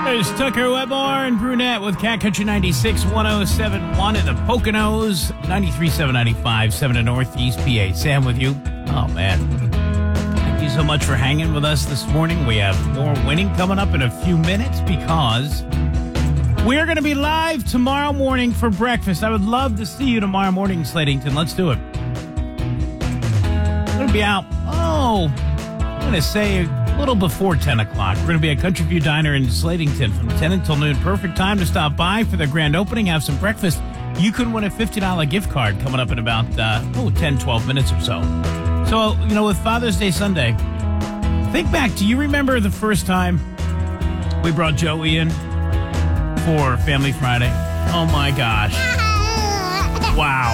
There's Tucker Webmore and Brunette with Cat Country 96, 107.1 in the Poconos, 93.7, 95.7 in Northeast PA. Sam with you. Oh, man. Thank you so much for hanging with us this morning. We have more winning coming up in a few minutes because we're going to be live tomorrow morning for breakfast. I would love to see you tomorrow morning, Slatington. Let's do it. We're going to be out, I'm going to say a little before 10 o'clock. We're going to be at Country View Diner in Slatington from 10 until noon. Perfect time to stop by for the grand opening, have some breakfast. You could win a $50 gift card coming up in about 10, 12 minutes or so. So, with Father's Day Sunday, think back. Do you remember the first time we brought Joey in for Family Friday? Oh, my gosh. Wow.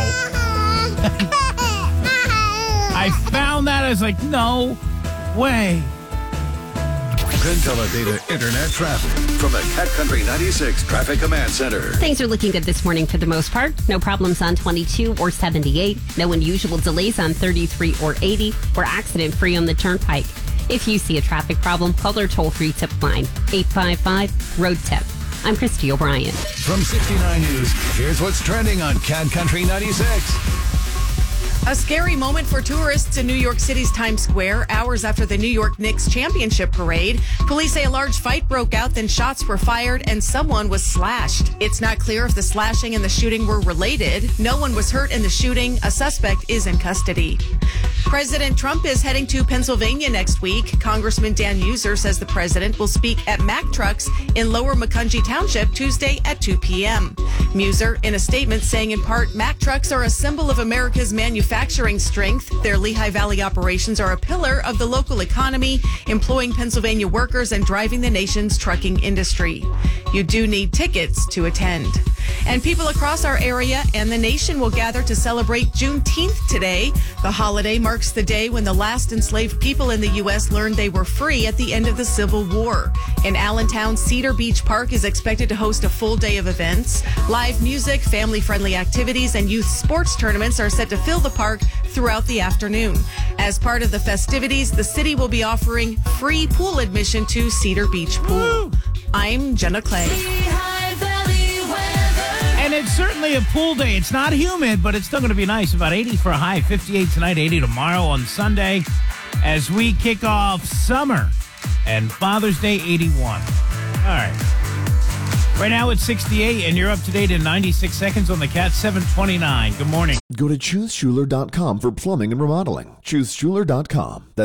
I found that. I was like, no way. Consolidated Internet traffic from the Cat Country 96 Traffic Command Center. Things are looking good this morning for the most part. No problems on 22 or 78. No unusual delays on 33 or 80. We're accident-free on the Turnpike. If you see a traffic problem, call our toll-free tip line, 855-ROAD-TIP. I'm Christy O'Brien. From 69 News, here's what's trending on Cat Country 96. A scary moment for tourists in New York City's Times Square hours after the New York Knicks championship parade. Police say a large fight broke out, then shots were fired and someone was slashed. It's not clear if the slashing and the shooting were related. No one was hurt in the shooting. A suspect is in custody. President Trump is heading to Pennsylvania next week. Congressman Dan User says the president will speak at Mack Trucks in Lower Macungie Township Tuesday at 2 p.m. Muser, in a statement saying in part, Mack Trucks are a symbol of America's manufacturing strength. Their Lehigh Valley operations are a pillar of the local economy, employing Pennsylvania workers and driving the nation's trucking industry. You do need tickets to attend. And people across our area and the nation will gather to celebrate Juneteenth today. The holiday marks the day when the last enslaved people in the U.S. learned they were free at the end of the Civil War. In Allentown, Cedar Beach Park is expected to host a full day of events. Live music, family-friendly activities, and youth sports tournaments are set to fill the park throughout the afternoon. As part of the festivities, the city will be offering free pool admission to Cedar Beach Pool. Woo! I'm Jenna Clay. And it's certainly a pool day. It's not humid, but it's still going to be nice. About 80 for a high, 58 tonight, 80 tomorrow on Sunday as we kick off summer and Father's Day 81. All right. Right now it's 68, and you're up to date in 96 seconds on the Cat 729. Good morning. Go to ChooseSchuler.com for plumbing and remodeling. ChooseSchuler.com.